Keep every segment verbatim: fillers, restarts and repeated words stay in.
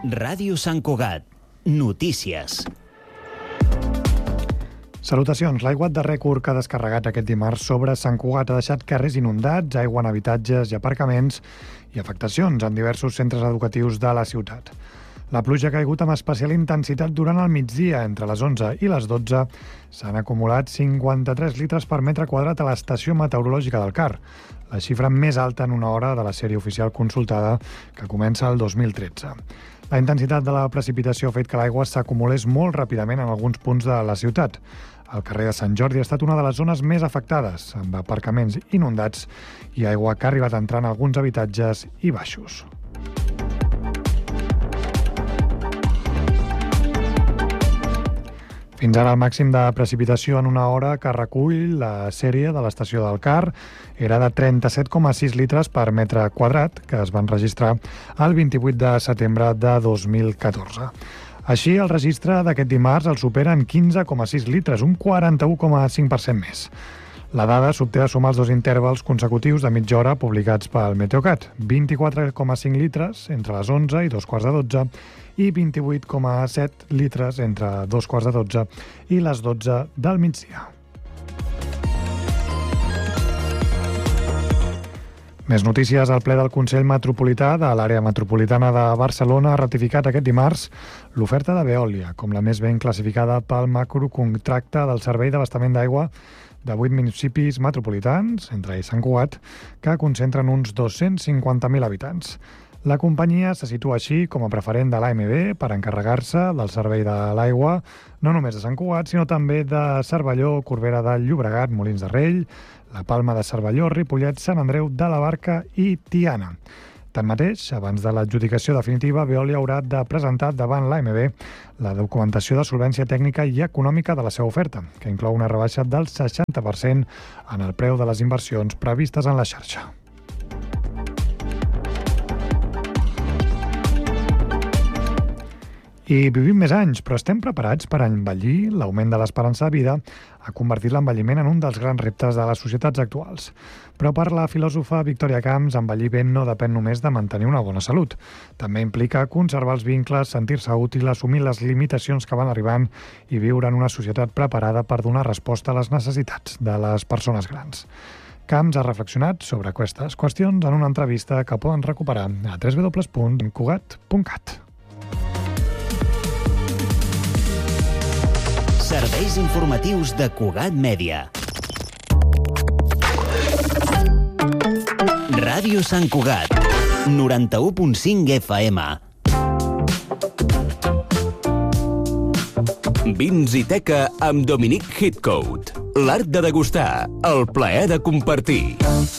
Ràdio Sant Cugat. Notícies. Salutacions. L'aiguat de rècord que ha descarregat aquest dimarts sobre Sant Cugat ha deixat carrers inundats, aigua en habitatges i aparcaments i afectacions en diversos centres educatius de la ciutat. La pluja ha caigut amb especial intensitat durant el migdia. Entre les onze i les dotze s'han acumulat cinquanta-tres litres per metre quadrat a l'estació meteorològica del Car, la xifra més alta en una hora de la sèrie oficial consultada, que comença el dos mil tretze. La intensitat de la precipitació ha fet que l'aigua s'acumulés molt ràpidament en alguns punts de la ciutat. El carrer de Sant Jordi ha estat una de les zones més afectades, amb aparcaments inundats i aigua que ha arribat a entrar en alguns habitatges i baixos. Fins ara el màxim de precipitació en una hora que recull la sèrie de l'estació del Car era de trenta-set coma sis litres per metre quadrat, que es van registrar el vint-i-vuit de setembre de dos mil catorze. Així, el registre d'aquest dimarts el supera en quinze coma sis litres, un quaranta-u coma cinc per cent més. La dada s'obté de sumar els dos intervals consecutius de mitja hora publicats pel Meteocat, vint-i-quatre coma cinc litres entre les onze i dos quarts de dotze i vint-i-vuit coma set litres entre dos quarts de dotze i les dotze del migdia. Més notícies. El ple del Consell Metropolità de l'àrea metropolitana de Barcelona ha ratificat aquest dimarts l'oferta de Veolia com la més ben classificada pel macrocontracte del servei d'abastament d'aigua de vuit municipis metropolitans, entre ells Sant Cugat, que concentren uns dos-cents cinquanta mil habitants. La companyia se situa així com a preferent de l'A M B per encarregar-se del servei de l'aigua, no només de Sant Cugat, sinó també de Cervelló, Corbera de Llobregat, Molins de Rei, la Palma de Cervelló, Ripollet, Sant Andreu de la Barca i Tiana. Tanmateix, abans de l'adjudicació definitiva, Veolia haurà de presentar davant l'A M B la documentació de solvència tècnica i econòmica de la seva oferta, que inclou una rebaixa del seixanta per cent en el preu de les inversions previstes en la xarxa. I vivim més anys, però estem preparats per envellir? L'augment de l'esperança de vida ha convertit l'envelliment en un dels grans reptes de les societats actuals. Però per la filòsofa Victòria Camps, envellir bé no depèn només de mantenir una bona salut. També implica conservar els vincles, sentir-se útil, assumir les limitacions que van arribant i viure en una societat preparada per donar resposta a les necessitats de les persones grans. Camps ha reflexionat sobre aquestes qüestions en una entrevista que poden recuperar a w w w punt cugat punt cat. Serveis informatius de Cugat Mèdia. Ràdio Sant Cugat, noranta-u punt cinc F M. Vins i teca amb Dominic Hitcoat. L'art de degustar, el plaer de compartir.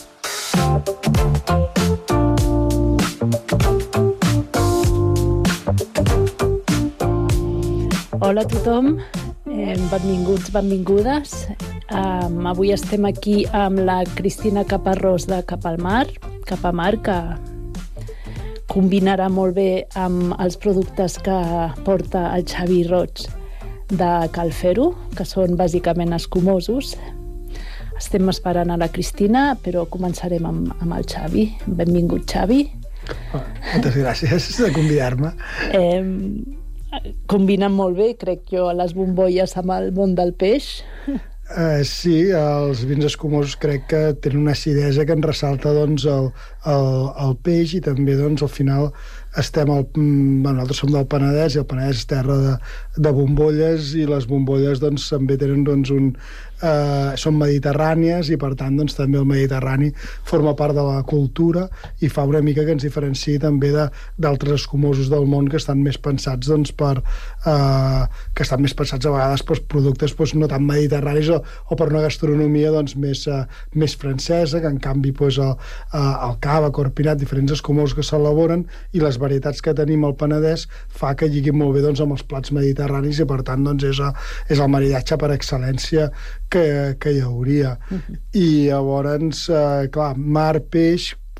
Hola a tothom. Benvinguts, benvingudes. Um, avui estem aquí amb la Cristina Caparrós de Cap al Mar, Cap a Mar, que combinarà molt bé amb els productes que porta el Xavi Roig de Calfero, que són bàsicament escumosos. Estem esperant a la Cristina, però començarem amb, amb el Xavi. Benvingut, Xavi. Oh, moltes gràcies de convidar-me. Eh, combinen molt bé, crec jo, les bombolles amb el món del peix. Uh, sí, els vins escumosos crec que tenen una acidesa que en ressalta doncs, el, el, el peix, i també doncs, al final estem al, bueno, nosaltres som del Penedès i el Penedès és terra de, de bombolles, i les bombolles doncs, també tenen doncs, un, uh, són mediterrànies, i per tant doncs, també el Mediterrani forma part de la cultura i fa una mica que ens diferenciï també d'altres escumosos del món que estan més pensats doncs, per, uh, que estan més pensats a vegades per productes doncs, no tan mediterranis o, o per una gastronomia doncs, més, uh, més francesa, que en canvi doncs, el, uh, el cava, corpinat, diferents escumosos que s'elaboren, i les varietats que tenim al Penedès fa que lliguin molt bé doncs, amb els plats mediterranis, i per tant doncs, és, a, és el maridatge per excel·lència que, que hi hauria. Uh-huh. I llavors, eh, clar, mar, peix,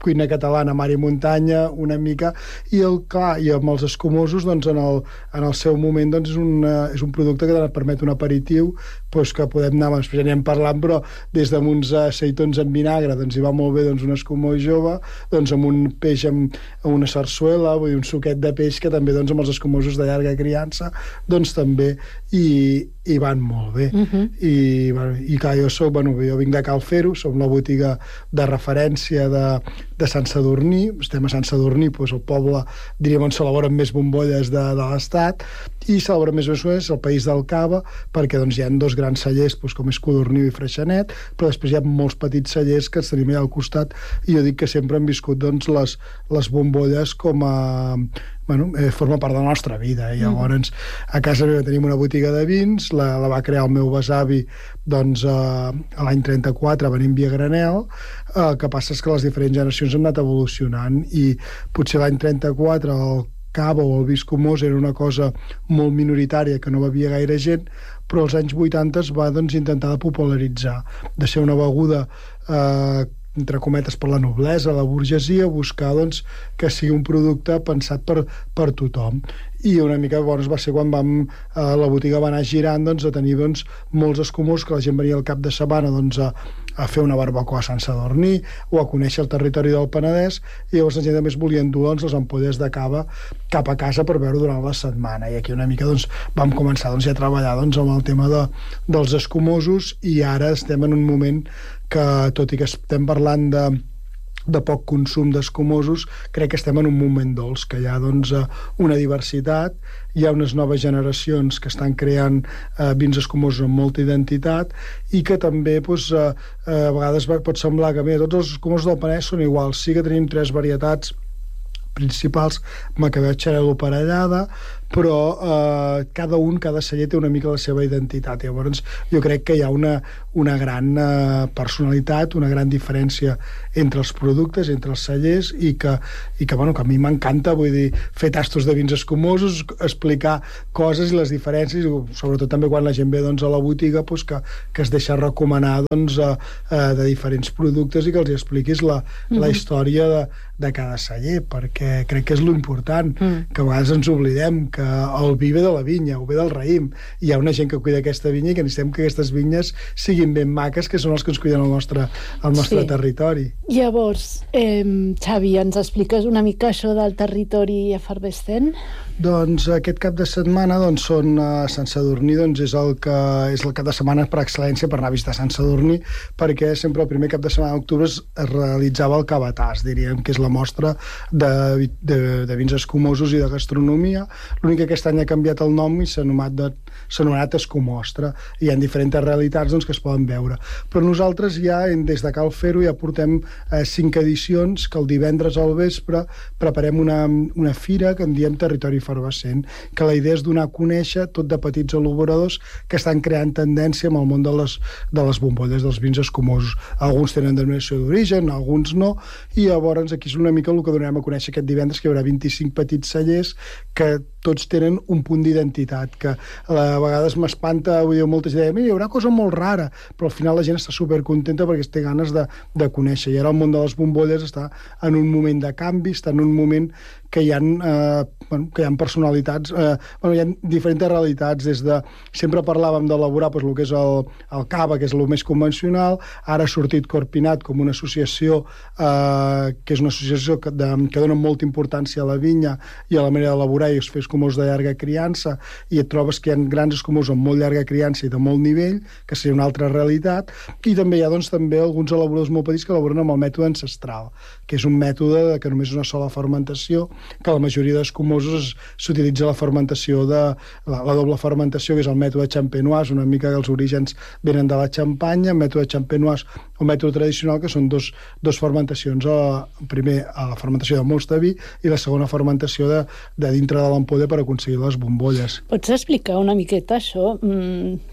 cuina catalana, mar i muntanya, una mica, i el clar, i amb els escumosos, doncs, en el, en el seu moment, doncs, és, una, és un producte que et permet un aperitiu, doncs, que podem anar, doncs, ja anem parlant, però des d'uns aceitons en vinagre, doncs, hi va molt bé, doncs, un escumós jove, doncs, amb un peix amb, amb una sarsuela, vull dir, un suquet de peix, que també, doncs, amb els escumosos de llarga criança, doncs, també hi, hi van molt bé. Uh-huh. I, bueno, i clar, jo soc, bueno, jo vinc de Cal Fer-ho, som la botiga de referència de, de Sant Sadurní, estem a Sant Sadurní, doncs el poble, diríem, on s'elaboren més bombolles de, de l'Estat, i s'elaboren més bombolles al País del Cava, perquè doncs, hi ha dos grans cellers, doncs, com és Codorniu i Freixenet, però després hi ha molts petits cellers que els tenim allà al costat, i jo dic que sempre han viscut doncs, les, les bombolles com a... Bueno, eh, forma part de la nostra vida. I llavors, a casa meva tenim una botiga de vins, la, la va crear el meu besavi doncs, eh, a l'any trenta-quatre, venint via granel. El eh, que passa és que les diferents generacions han anat evolucionant i potser l'any trenta-quatre el cava o el vi escumós era una cosa molt minoritària que no bevia gaire gent, però als anys vuitanta es va doncs, intentar popularitzar, de ser una beguda eh, entre cometes per la noblesa, la burgesia, buscar doncs, que sigui un producte pensat per, per tothom. I una mica llavors va ser quan vam, eh, la botiga va anar girant doncs, a tenir doncs, molts escumós que la gent venia al cap de setmana doncs, a, a fer una barbacoa a Sant Sadurní o a conèixer el territori del Penedès, i llavors la gent també es volien dur doncs, les ampolles de cava cap a casa per veure durant la setmana, i aquí una mica doncs, vam començar doncs, ja a treballar doncs, amb el tema de, dels escumosos, i ara estem en un moment que, tot i que estem parlant de de poc consum d'escumosos, crec que estem en un moment dolç, que hi ha doncs, una diversitat, hi ha unes noves generacions que estan creant eh, vins escumosos amb molta identitat, i que també doncs, eh, a vegades pot semblar que bé, tots els escumosos del Penedès són iguals, sí que tenim tres varietats principals, Macabeu, Xarel·lo, Parellada, però eh, cada un, cada celler té una mica la seva identitat. Llavors jo crec que hi ha una, una gran eh, personalitat, una gran diferència entre els productes, entre els cellers, i que, i que, bueno, que a mi m'encanta, vull dir, fer tastos de vins escumosos, explicar coses i les diferències, sobretot també quan la gent ve doncs, a la botiga, doncs, que, que es deixa recomanar doncs, a, a, de diferents productes i que els expliquis la, mm-hmm. la història de, de cada celler, perquè crec que és l'important, mm. que a vegades ens oblidem que el vi ve de la vinya, o ve del raïm, i hi ha una gent que cuida aquesta vinya i que necessitem que aquestes vinyes siguin ben maques, que són els que ens cuiden el nostre, el nostre sí. territori. Llavors, eh, Xavi, ens expliques una mica això del territori efervescent? Doncs aquest cap de setmana doncs, són a Sant Sadurní, doncs és el que és el cap de setmana per excel·lència per anar a visitar Sant Sadurní, perquè sempre el primer cap de setmana d'octubre es, es realitzava el Cavatàs, diríem, que és la mostra de, de, de vins escumosos i de gastronomia. L'únic que aquest any ha canviat el nom i s'ha anomenat, s'ha anomenat Escumostra. Hi ha diferents realitats doncs, que es poden veure. Però nosaltres ja, des de Cal Fer-ho, ja portem eh, cinc edicions, que el divendres al vespre preparem una, una fira que en diem Territori Efervescent, que la idea és donar a conèixer tot de petits elaboradors que estan creant tendència amb el món de les, de les bombolles, dels vins escumosos. Alguns tenen denominació d'origen, alguns no, i llavors aquí és una mica el que donem a conèixer aquest divendres, que hi haurà vint-i-cinc petits cellers que tots tenen un punt d'identitat, que a vegades m'espanta, vull dir, molta gent deia, hi haurà cosa molt rara, però al final la gent està supercontenta perquè té ganes de, de conèixer, i ara el món de les bombolles està en un moment de canvi, està en un moment que hi ha, eh, bueno, que hi ha personalitats, eh, bueno, hi ha diferents realitats, des de, sempre parlàvem d'elaborar doncs, el que és el, el cava, que és el més convencional, ara ha sortit Corpinat com una associació, eh, que és una associació que, de, que dona molta importància a la vinya i a la manera d'elaborar i es fer escumós de llarga criança, i et trobes que hi ha grans escumós amb molt llarga criança i de molt nivell, que seria una altra realitat, i també hi ha doncs, també alguns elaboradors molt petits que elaboren amb el mètode ancestral, que és un mètode que només és una sola fermentació, que la majoria d'escumosos s'utilitza la fermentació de la, la doble fermentació, que és el mètode champenoise, una mica que els orígens venen de la Xampanya, mètode champenoise o mètode tradicional, que són dos, dos fermentacions, a, primer a la fermentació de most de vi i la segona fermentació de, de dintre de l'ampolla per aconseguir les bombolles. Pots explicar una miqueta això? Mm,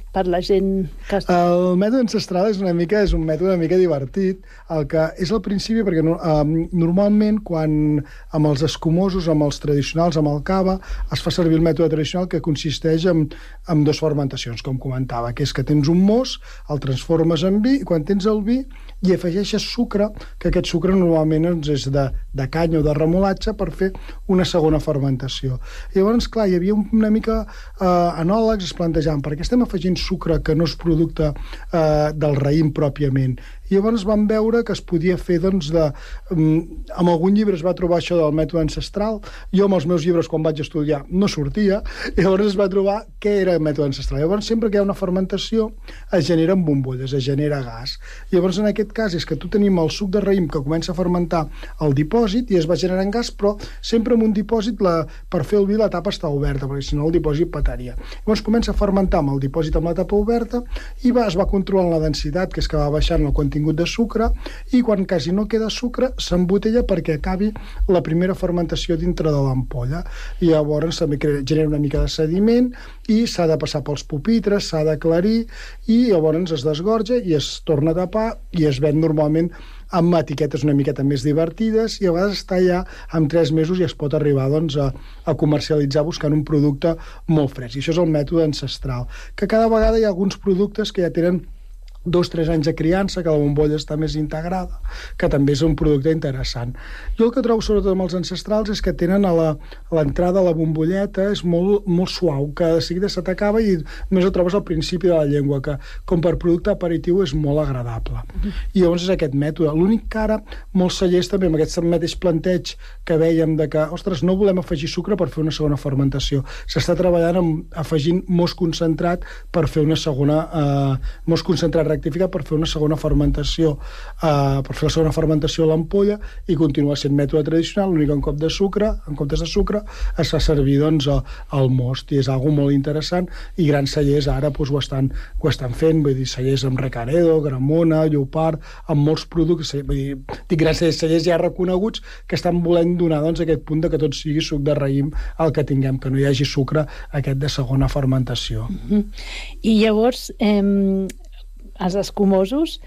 per la gent que... El mètode ancestral és una mica és un mètode una mica divertit, el que és al principi, perquè no, um, normalment quan amb els escumosos, amb els tradicionals, amb el cava, es fa servir el mètode tradicional que consisteix en, en dues fermentacions, com comentava, que és que tens un mos, el transformes en vi, i quan tens el vi hi afegeixes sucre, que aquest sucre normalment doncs, és de, de canya o de remolatge per fer una segona fermentació. I llavors, clar, hi havia una mica eh, anòlegs, es plantejaven, per què estem afegint sucre que no és producte eh, del raïm pròpiament? I llavors vam veure que es podia fer, doncs, de... Um, amb algun llibre es va trobar això del mètode ancestral. Jo, amb els meus llibres, quan vaig estudiar, no sortia. I llavors es va trobar què era el mètode ancestral. Llavors, sempre que hi ha una fermentació, es generen bombolles, es genera gas. I llavors, en aquest cas, és que tu tenim el suc de raïm que comença a fermentar el dipòsit i es va generant gas, però sempre en un dipòsit, la, per fer el vi, la tapa està oberta, perquè si no el dipòsit petaria. Llavors, comença a fermentar amb el dipòsit amb la tapa oberta i va, es va controlant la densitat, que és que va baixant el contingut de sucre, i quan quasi no queda sucre s'embotella perquè acabi la primera fermentació dintre de l'ampolla. I llavors també genera una mica de sediment i s'ha de passar pels pupitres, s'ha d'aclarir i llavors es desgorja i es torna a tapar i es ven normalment amb etiquetes una miqueta més divertides i a vegades està ja en tres mesos i es pot arribar doncs, a, a comercialitzar buscant un producte molt fresc. I això és el mètode ancestral, que cada vegada hi ha alguns productes que ja tenen dos o tres anys de criança, que la bombolla està més integrada, que també és un producte interessant. Jo el que trobo sobretot amb els ancestrals és que tenen a l'entrada a la bombolleta és molt, molt suau, que de seguida se t'acaba i només el trobes al principi de la llengua, que com per producte aperitiu és molt agradable. I llavors és aquest mètode. L'únic que ara molts cellers també amb aquest mateix planteig que vèiem de que, ostres, no volem afegir sucre per fer una segona fermentació. S'està treballant amb afegint most concentrat per fer una segona eh, most concentrat rectificat per fer una segona fermentació eh, per fer la segona fermentació a l'ampolla i continua sent mètode tradicional, l'únic en cop de sucre, en comptes de sucre es fa servir doncs el, el most i és algo molt interessant i grans cellers ara doncs, ho, estan, ho estan fent, vull dir, cellers amb Recaredo, Gramona, Llopart, amb molts productes, vull dir, dic grans cellers, cellers ja reconeguts que estan volent donar doncs, aquest punt de que tot sigui suc de raïm el que tinguem, que no hi hagi sucre aquest de segona fermentació. Mm-hmm. I llavors eh, els escumosos,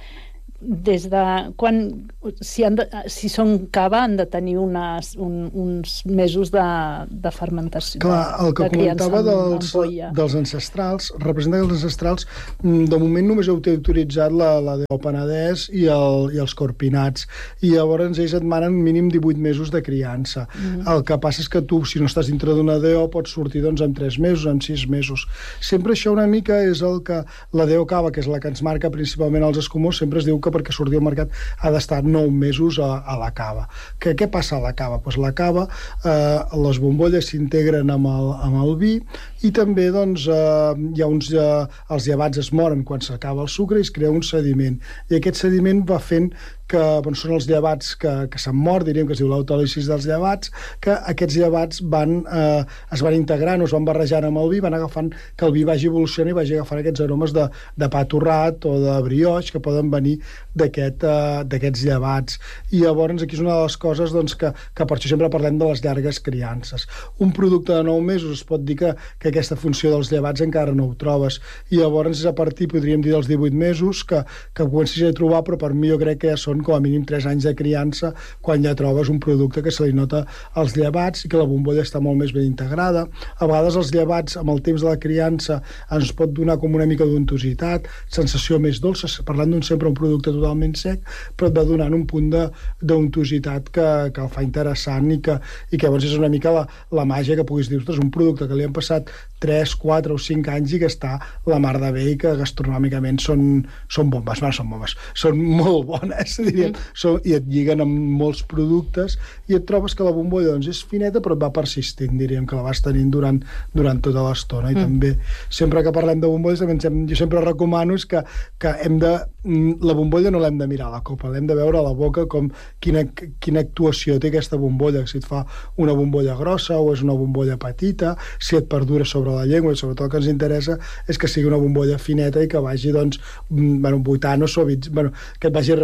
des de quan, si, han de, si són cava, han de tenir unes, un, uns mesos de, de fermentació. Clar, el que comentava dels, dels ancestrals, representa que els ancestrals, de moment només heu autoritzat la, la de Penedès i, el, i els corpinats, i llavors ells et manen mínim divuit mesos de criança. Mm. El que passa és que tu, si no estàs dintre d'una D O, pots sortir doncs, en tres mesos, en sis mesos. Sempre això una mica és el que la D O cava, que és la que ens marca principalment els escumós, sempre es diu que perquè surti al mercat ha d'estar nou mesos a, a la cava. Que, què passa a la cava? Pues la cava, eh, les bombolles s'integren amb, el, amb el vi i també doncs, eh, hi ha uns, eh, els llevats es moren quan s'acaba el sucre i es crea un sediment. I aquest sediment va fent que bon, són els llevats que, que s'han mort, diríem que es diu l'autòlisis dels llevats, que aquests llevats van, eh, es van integrant o es van barrejant amb el vi, van agafant que el vi vagi evolucionant i vagi agafant aquests aromes de, de pa torrat o de brioix que poden venir d'aquest, eh, d'aquests llevats. I llavors aquí és una de les coses doncs, que, que per això sempre parlem de les llargues criances. Un producte de nou mesos es pot dir que, que aquesta funció dels llevats encara no ho trobes. I llavors és a partir, podríem dir, dels divuit mesos que, que comencis a trobar, però per mi jo crec que ja són com a mínim tres anys de criança quan ja trobes un producte que se li nota als llevats i que la bombolla està molt més ben integrada. A vegades els llevats amb el temps de la criança ens pot donar com una mica d'untositat, sensació més dolça, parlant d'un sempre un producte totalment sec, però et va donant un punt d'untositat que, que el fa interessant i que, i que llavors és una mica la, la màgia que puguis dir, ostres, un producte que li han passat tres, quatre o cinc anys i que està la mar de bé i que gastronòmicament són, són bombes, bueno, són bombes, són molt bones, diríem, mm. so, i et lliguen amb molts productes i et trobes que la bombolla doncs, és fineta però et va persistint, diríem, que la vas tenint durant, durant tota l'estona. I mm. també, sempre que parlem de bombolles, també hem, jo sempre recomano és que, que hem de, la bombolla no l'hem de mirar a la copa, l'hem de veure a la boca com quina, quina actuació té aquesta bombolla, si et fa una bombolla grossa o és una bombolla petita, si et perdura sobre la llengua, i sobretot el que ens interessa és que sigui una bombolla fineta i que vagi doncs, bueno, vuit anys o vint, bueno, que et vagi arribant fins al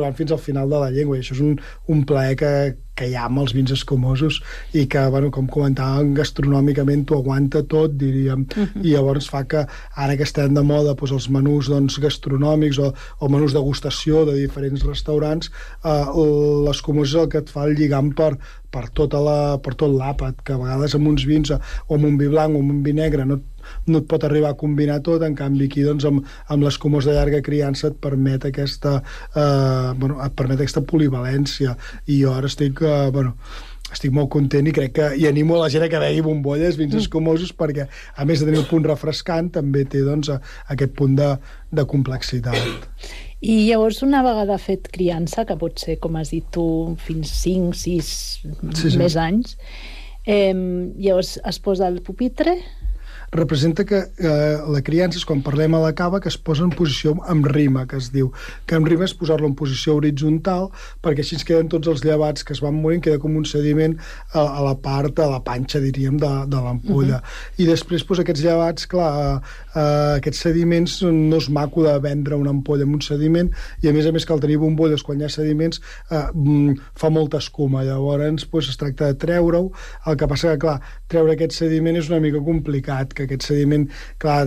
final de la llengua, i això és un, un plaer que, que hi ha amb els vins escumosos i que, bueno, com comentàvem, gastronòmicament t'ho aguanta tot, diríem, uh-huh. i llavors fa que ara que estem de moda doncs, els menús doncs, gastronòmics o, o menús de degustació de diferents restaurants, eh, l'escumós és el que et fa el lligam per, per, tota la, per tot l'àpat, que a vegades amb uns vins o amb un vi blanc o amb un vi negre no, no et pot arribar a combinar tot, en canvi aquí doncs, amb, amb l'escumós de llarga criança et permet aquesta, eh, bueno, et permet aquesta polivalència, i jo ara estic, eh, bueno, estic molt content i crec que i animo a la gent a que begui bombolles, vins escumosos, perquè a més de tenir un punt refrescant també té doncs, aquest punt de, de complexitat. I llavors, una vegada fet criança, que pot ser, com has dit tu, fins cinc, sis sí, sí. més anys, eh, llavors es posa el pupitre. Representa que eh, la criança és quan parlem a la cava que es posa en posició amb rima, que es diu. Que amb rima és posar-lo en posició horitzontal, perquè així es queden tots els llevats que es van morint, queda com un sediment a, a la part, a la panxa, diríem, de, de l'ampolla. Uh-huh. I després, doncs, aquests llevats, clar, eh, aquests sediments no és maco de vendre una ampolla amb un sediment, i a més a més cal tenir bombolles quan hi ha sediments, eh, fa molta escuma. Llavors, doncs, es tracta de treure-ho. El que passa que, clar, treure aquest sediment és una mica complicat, que aquest sediment, clar,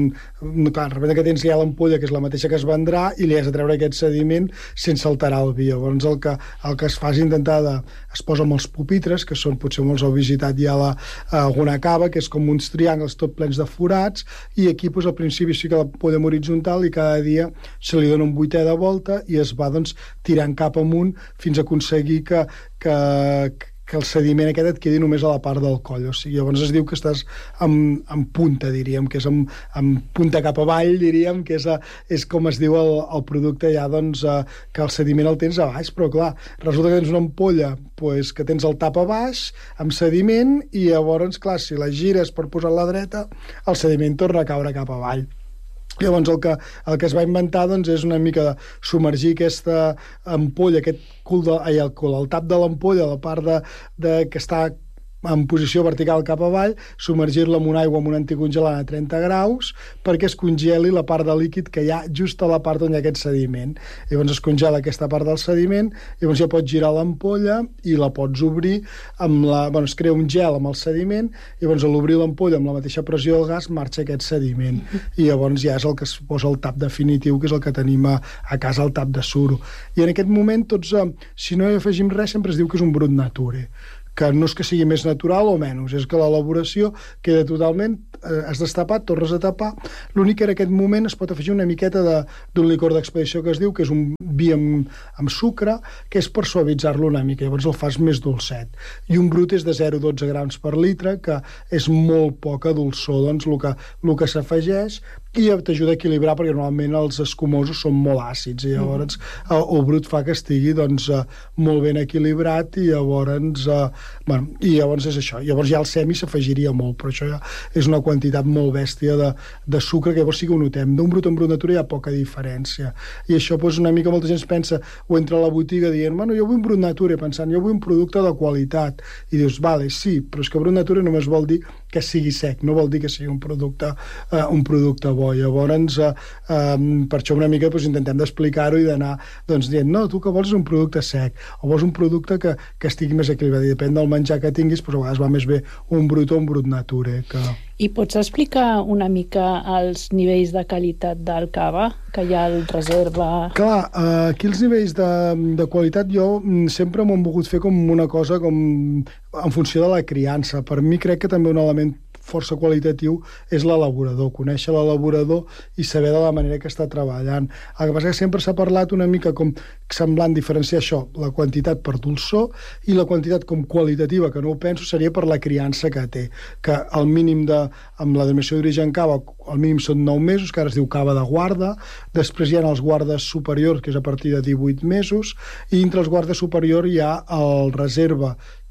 clar de que tens ja l'ampolla, que és la mateixa que es vendrà, i li has de treure aquest sediment sense alterar el vi. Llavors el que, el que es fa és intentar de... es posa amb els pupitres, que són, potser molts heu visitat ja la, alguna cava, que és com uns triangles tot plens de forats, i aquí doncs, al principi sí que la podem horitzontal, i cada dia se li dona un vuitè de volta i es va doncs, tirant cap amunt fins a aconseguir que, que, que el sediment aquest et quedi només a la part del coll. O sigui, llavors es diu que estàs en, en punta, diríem, que és en, en punta cap avall, diríem, que és, a, és com es diu el, el producte ja, doncs, a, que el sediment el tens a baix, però clar, resulta que tens una ampolla pues, que tens el tap a baix, amb sediment, i llavors, clar, si la gires per posar la dreta, el sediment torna a caure cap avall. Llavors el que, el que es va inventar doncs, és una mica de submergir aquesta ampolla, aquest cul de, ai, el, cul, el tap de l'ampolla, la part de, de, que està en posició vertical cap avall, submergir-la amb una aigua amb un anticongelant a trenta graus perquè es congeli la part de líquid que hi ha just a la part on hi ha aquest sediment. Llavors es congela aquesta part del sediment, llavors ja pots girar l'ampolla i la pots obrir amb la... Bueno, es crea un gel amb el sediment, llavors a l'obrir l'ampolla amb la mateixa pressió del gas marxa aquest sediment, i llavors ja és el que es posa el tap definitiu, que és el que tenim a, a casa, el tap de suro. I en aquest moment tots, eh, si no hi afegim res, sempre es diu que és un brut nature, que no és que sigui més natural o menys, és que l'elaboració queda totalment, eh, has destapat, tornes a tapar. L'únic que en aquest moment es pot afegir una miqueta d'un licor d'expedició que es diu, que és un vi amb, amb sucre, que és per suavitzar-lo una mica, llavors el fas més dolcet. I un brut és de zero coma dotze grams per litre, que és molt poca dolçor, doncs el que, el que s'afegeix, i t'ajuda a equilibrar, perquè normalment els escumosos són molt àcids, i llavors mm. el, el brut fa que estigui doncs, molt ben equilibrat, i llavors, eh, bueno, i llavors és això. Llavors ja el semi s'afegiria molt, però això ja és una quantitat molt bèstia de, de sucre, que llavors sí que ho notem. D'un brut en brut natura hi ha poca diferència. I això doncs, una mica molta gent es pensa, o entra a la botiga dient, bueno, jo vull un brut natura, pensant, jo vull un producte de qualitat. I dius, vale, sí, però és que brut natura només vol dir que sigui sec, no vol dir que sigui un producte, uh, un producte bo. Llavors, uh, um, per això una mica doncs, intentem d'explicar-ho i d'anar doncs, dient, no, tu que vols és un producte sec, o vols un producte que, que estigui més equilibrat, i depèn del menjar que tinguis, però a vegades va més bé un brut o un brut nature. Que... I pots explicar una mica els nivells de qualitat del cava, que hi ha el reserva? Clar, uh, aquí els nivells de, de qualitat jo sempre m'ho han volgut fer com una cosa com en funció de la criança. Per mi crec que també un element força qualitatiu és l'elaborador, conèixer l'elaborador i saber de la manera que està treballant. El que passa és que sempre s'ha parlat una mica com semblant diferenciar això, la quantitat per dolçor, i la quantitat com qualitativa, que no ho penso, seria per la criança que té, que el mínim de, amb la denominació d'origen cava, el mínim són nou mesos, que ara es diu cava de guarda, després hi ha els guardes superiors, que és a partir de divuit mesos, i entre els guardes superiors hi ha el reserva,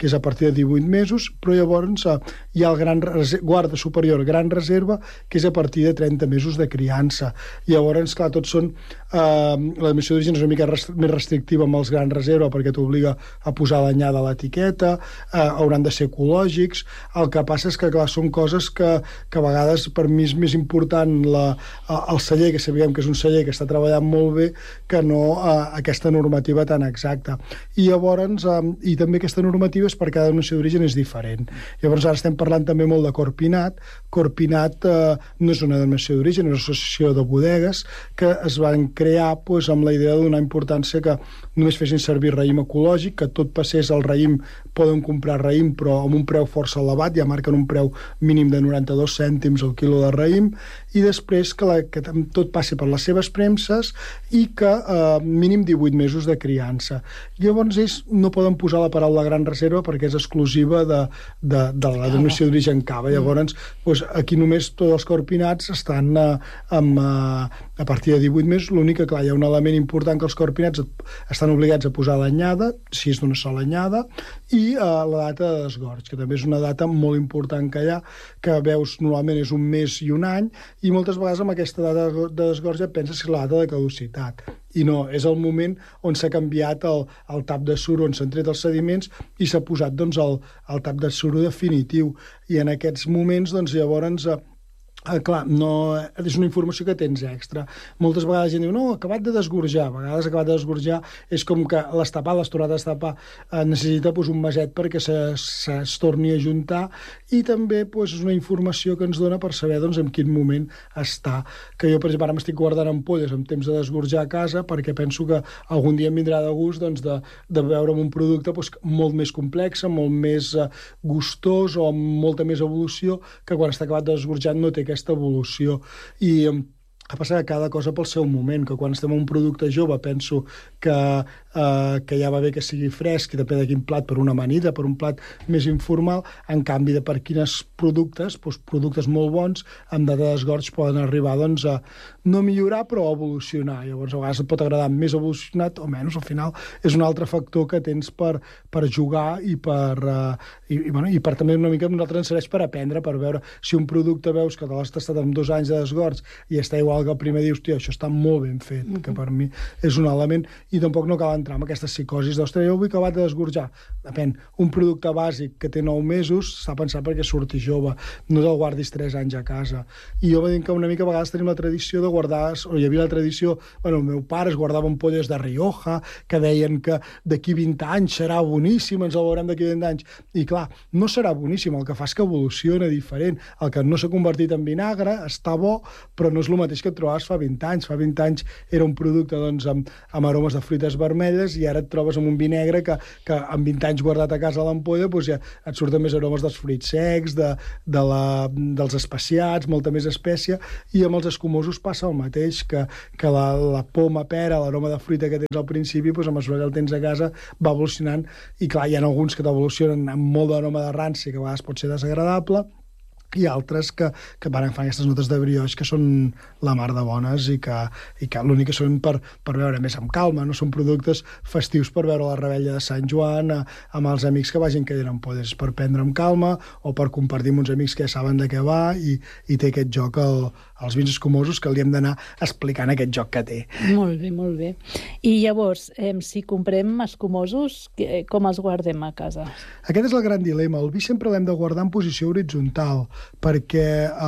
que és a partir de divuit mesos, però llavors eh, hi ha el gran guarda superior gran reserva, que és a partir de trenta mesos de criança. Llavors, clar, tots són... Eh, la denominació d'origen és una mica rest més restrictiva amb els grans reserva perquè t'obliga a posar l'anyada a l'etiqueta, eh, hauran de ser ecològics. El que passa és que, clar, són coses que, que a vegades per mi és més important la, el celler, que sabem que és un celler que està treballant molt bé, que no eh, aquesta normativa tan exacta. I llavors, eh, i també aquesta normativa és per cada denominació d'origen és diferent. Llavors ara estem parlant també molt de Corpinat. Corpinat eh, no és una denominació d'origen, és una associació de bodegues que es van crear pues, amb la idea de donar importància que només fessin servir raïm ecològic, que tot passés al raïm, poden comprar raïm però amb un preu força elevat, ja marquen un preu mínim de noranta-dos cèntims al quilo de raïm, i després que, la, que tot passi per les seves premses i que eh, mínim divuit mesos de criança. Llavors ells no poden posar la paraula gran reserva perquè és exclusiva de, de, de la denominació d'origen cava. Llavors doncs, aquí només tots els corpinats estan eh, amb, eh, a partir de divuit mesos. L'únic que, clar, hi ha un element important que els corpinats estan obligats a posar l'anyada, si és d'una sola anyada, i eh, la data de desgoig, que també és una data molt important que hi ha, que veus normalment és un mes i un any, i moltes vegades amb aquesta data de desgoig ja penses que és la data de caducitat. I no, és el moment on s'ha canviat el, el tap de suro, on s'han tret els sediments i s'ha posat doncs, el, el tap de suro definitiu. I en aquests moments, doncs, llavors... Eh, Eh, clar, no, és una informació que tens extra. Moltes vegades la gent diu, no, acabat de desgorjar. A vegades acabat de desgorjar és com que l'estapar, les tornades d'estapar eh, necessita pues, un meset perquè se, se es torni a juntar, i també pues, és una informació que ens dona per saber doncs, en quin moment està. Que jo, per exemple, ara m'estic guardant ampolles en temps de desgorjar a casa perquè penso que algun dia em vindrà de gust doncs, de, de veure'm un producte pues, molt més complex, molt més eh, gustós o amb molta més evolució, que quan està acabat de desgorjar no té aquesta evolució. I a passar que cada cosa pel seu moment, que quan estem en un producte jove penso que, eh, que ja va bé que sigui fresc i depèn de quin plat, per una amanida, per un plat més informal, en canvi de per quines productes, doncs productes molt bons, amb data de desgoig poden arribar doncs, a no millorar però a evolucionar. Llavors a vegades et pot agradar més evolucionat o menys, al final és un altre factor que tens per, per jugar i per, eh, i, i, bueno, i per també una mica nosaltres ens serveix per aprendre, per veure si un producte veus que te l'has tastat amb dos anys de desgoig i està igual que el primer dius, tio, això està molt ben fet, uh-huh. que per mi és un element, i tampoc no cal entrar en aquestes psicosis d'ostres, jo vull acabar de desgorjar. Depèn, un producte bàsic que té nou mesos s'ha pensat perquè surti jove, no te'l guardis tres anys a casa. I jo veiem que una mica a vegades tenim la tradició de guardar, o hi havia la tradició, bueno, el meu pare es guardava ampolles de Rioja, que deien que d'aquí vint anys serà boníssim, ens el veurem d'aquí vint anys. I clar, no serà boníssim, el que fa és que evoluciona diferent. El que no s'ha convertit en vinagre està bo, però no és el mateix que et trobaves fa vint anys. Fa vint anys era un producte doncs, amb, amb aromes de fruites vermelles i ara et trobes amb un vi negre que, que amb vint anys guardat a casa a l'ampolla doncs ja et surten més aromes dels fruits secs, de, de la, dels especiats, molta més espècia, i amb els escumosos passa el mateix, que, que la, la poma, pera, l'aroma de fruita que tens al principi, doncs, a mesura que el tens a casa va evolucionant, i clar, hi ha alguns que t'evolucionen amb molt d'aroma de ranci, que a vegades pot ser desagradable, i altres que, que van fan aquestes notes de brioix que són la mar de bones i que, i que l'únic que són per, per veure més amb calma, no són productes festius per veure la rebella de Sant Joan a, amb els amics que vagin caient ampolles, per prendre amb calma o per compartir amb uns amics que ja saben de què va, i, i té aquest joc el, els vins escumosos, que li hem d'anar explicant aquest joc que té. Molt bé, molt bé. I llavors, eh, si comprem escumosos, que, com els guardem a casa? Aquest és el gran dilema. El vi sempre l'hem de guardar en posició horitzontal, perquè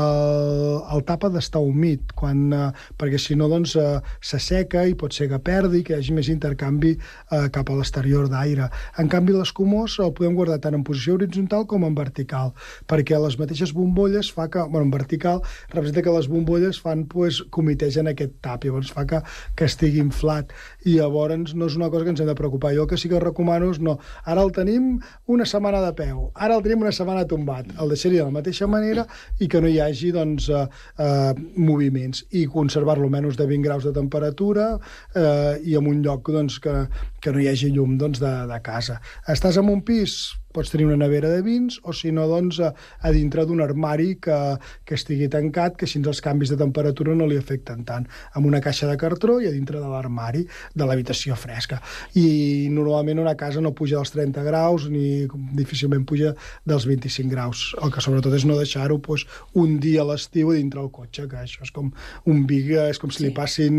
el, el tap ha d'estar humit, quan, eh, perquè si no doncs, eh, s'asseca i pot ser que perdi, que hi hagi més intercanvi eh, cap a l'exterior d'aire. En canvi, l'escumós el podem guardar tant en posició horitzontal com en vertical, perquè les mateixes bombolles fa que, bueno, en vertical representa que les bombolles fan, pues, comitegen aquest tap, llavors fa que, que estigui inflat, i llavors no és una cosa que ens hem de preocupar. Jo el que sí que recomano és no, ara el tenim una setmana de peu, ara el tenim una setmana tombat, el deixaria de la mateixa manera i que no hi hagi doncs, eh, eh, moviments, i conservar-lo menys de vint graus de temperatura eh, i en un lloc doncs, que, que no hi hagi llum doncs, de, de casa. Estàs en un pis? pots tenir una nevera de vins, o si no, doncs, a, a dintre d'un armari que, que estigui tancat, que així els canvis de temperatura no li afecten tant, amb una caixa de cartró i a dintre de l'armari de l'habitació fresca. I normalment una casa no puja dels trenta graus ni difícilment puja dels vint-i-cinc graus. El que sobretot és no deixar-ho doncs, un dia a l'estiu dintre el cotxe, que això és com un vi, és com si sí. li passin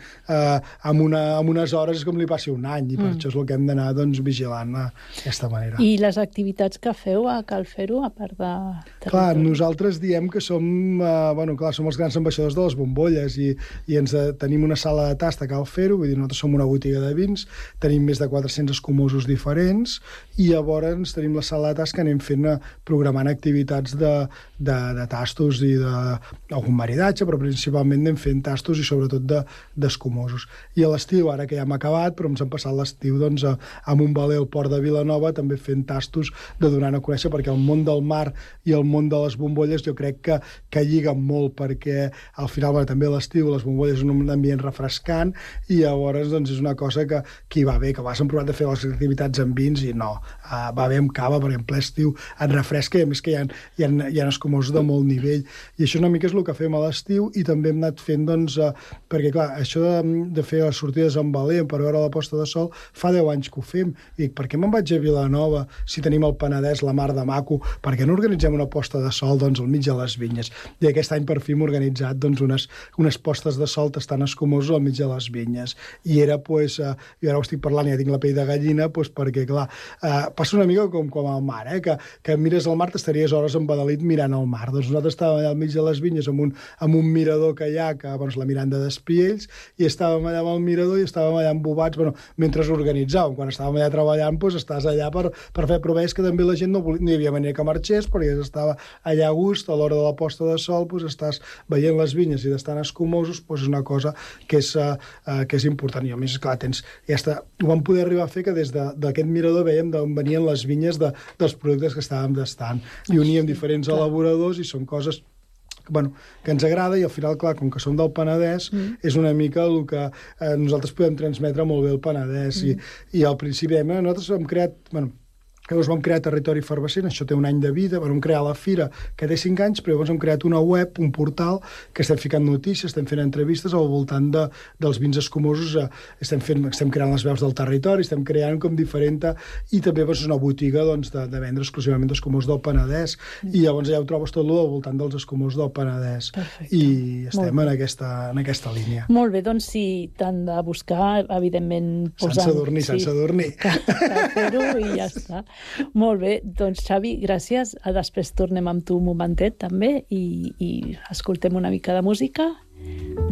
eh, amb, una, amb unes hores és com li passi un any, i per mm. això és el que hem d'anar doncs, vigilant d'aquesta manera. I les activitats que feu a Cal Fer-ho, a part de... Clar, nosaltres diem que som, eh, bueno, clar, som els grans ambaixadors de les bombolles i, i ens eh, tenim una sala de tast a Cal Fer-ho, vull dir, nosaltres som una botiga de vins, tenim més de quatre-cents escumosos diferents i llavors tenim la sala de tast que anem fent, programant activitats de, de, de tastos i d'algun maridatge, però principalment anem fent tastos i sobretot d'escumosos. De, I a l'estiu, ara que ja hem acabat, però ens hem passat l'estiu doncs, a, a Montbaler, al port de Vilanova, també fent tastos de donar a conèixer, perquè el món del mar i el món de les bombolles jo crec que, que lliguen molt, perquè al final bueno, també a l'estiu les bombolles és un ambient refrescant i llavors doncs, és una cosa que, que va bé, que vas hem provat de fer les activitats amb vins i no, uh, va bé amb cava, perquè en ple estiu et refresca i a més que hi ha, hi ha, hi ha escumosos de molt nivell. I això una mica és el que fem a l'estiu i també hem anat fent, doncs, uh, perquè clar, això de, de fer les sortides amb Valent per veure la posta de sol, fa deu anys que ho fem. I dic, per què me'n vaig a Vilanova si tenim el Penedès, la mar de maco, per què no organitzem una posta de sol doncs, al mig de les vinyes? I aquest any per fi hem organitzat doncs, unes, unes postes de sol tastant escumosos al mig de les vinyes. I era, pues, uh, jo ara ho estic parlant i ja tinc la pell de gallina, pues, perquè, clar, uh, passa una mica com, com al mar, eh? que, que mires al mar, t'estaries hores embadalit mirant al mar. Doncs nosaltres estàvem allà al mig de les vinyes amb un, amb un mirador que hi ha, que bueno, és la Miranda d'Espiells, i estàvem allà amb el mirador i estàvem allà embobats, bueno, mentre organitzàvem. Quan estàvem allà treballant, doncs estàs allà per, per fer proves que també la gent no, volia, no hi havia manera que marxés, perquè estava allà a gust, a l'hora de la posta de sol, doncs estàs veient les vinyes i d'estar escumosos, doncs és una cosa que és, uh, que és important. I a més, clar, tens, ja està, ho vam poder arribar a fer que des d'aquest de, mirador veiem d'on venien les vinyes de, dels productes que estàvem tastant. I uníem diferents elaboradors i són coses bueno, que ens agrada i al final, clar, com que som del Penedès, mm. és una mica el que eh, nosaltres podem transmetre molt bé el Penedès. Mm. I, i al principi, eh, nosaltres hem creat... Bueno, Llavors vam crear Territori Efervescent, això té un any de vida, vam crear la Fira, que té cinc anys, però llavors hem creat una web, un portal, que estem ficant notícies, estem fent entrevistes al voltant de, dels vins escumosos, eh, estem, fent, estem creant les veus del territori, estem creant com diferent, i també doncs, és una botiga doncs, de, de vendre exclusivament d'escumosos del Penedès, mm. i llavors ja ho trobes tot al voltant dels escumosos del Penedès. Perfecte. I estem en aquesta, en aquesta línia. Molt bé, doncs si t'han de buscar, evidentment... Posant, sense dormir, sí, sense dormir. Que, que fer-ho i ja està. Molt bé, doncs Xavi, gràcies. Després tornem amb tu un momentet també i, i escoltem una mica de música.